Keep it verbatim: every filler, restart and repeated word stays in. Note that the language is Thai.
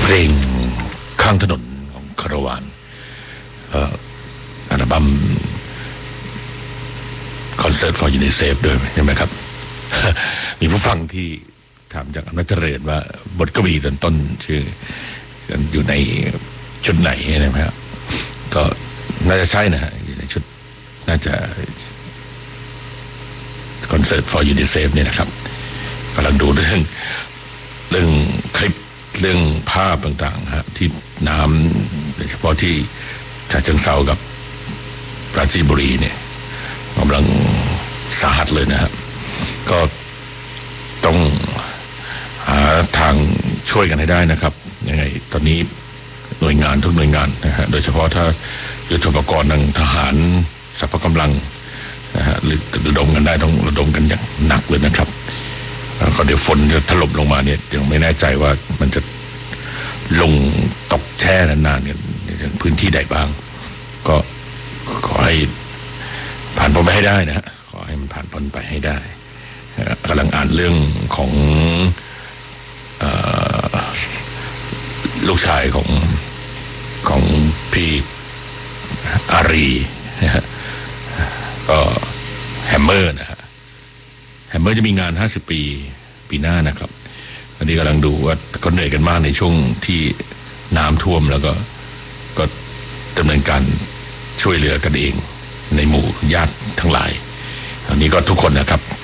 เพลงข้างถนนของคาราวานอัลบั้มคอนเสิร์ต for UNICEF ด้วยใช่ไหมครับ มีผู้ฟังที่ถามจากอำนาจเจริญว่าบทกวีตอนต้นชื่ออยู่ในชุดไหนนะครับก็น่าจะใช่นะฮะอยู่ในชุดน่าจะคอนเสิร์ต for UNICEF เนี่ยนะครับกำลังดูเรื่องเรื่องคลิปเรื่องภาพต่างๆฮะที่น้ำโดยเฉพาะที่ฉะเชิงเทรากับปราจีนบุรีเนี่ยกำลังสาหัสเลยนะฮะก็ต้องหาทางช่วยกันให้ได้นะครับยังไงตอนนี้หน่วยงานทุกหน่วยงานนะฮะโดยเฉพาะถ้ายุทโธปกรณ์ทางทหารสรรพกำลังนะฮะหรือระดมกันได้ต้องระดมกันอย่างหนักเลยนะครับก็เดี๋ยวฝนจะถล่มลงมาเนี่ยยังไม่แน่ใจว่ามันจะลงตกแช่นานๆกันในพื้นที่ใดบ้างก็ขอให้ผ่านพ้นไปให้ได้นะฮะขอให้มันผ่านพ้นไปให้ได้กำลังอ่านเรื่องของลูกชายของของพี่อารีนะฮะก็แฮมเมอร์นะฮะแฮมเมอร์จะมีงานห้าสิบปีปีหน้านะครับอันนี้กำลังดูว่าก็เหนื่อยกันมากในช่วงที่น้ำท่วมแล้วก็ก็ดำเนินการช่วยเหลือกันเองในหมู่ญาติทั้งหลายอันนี้ก็ทุกคนนะครับ